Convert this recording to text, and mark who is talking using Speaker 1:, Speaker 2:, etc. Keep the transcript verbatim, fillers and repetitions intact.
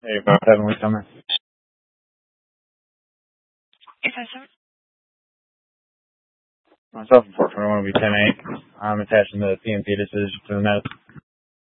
Speaker 1: Hey, about Heavenly Summer.
Speaker 2: If I start?
Speaker 1: Myself, unfortunately, I want to be ten eight. I'm attaching the P M P decision to the note.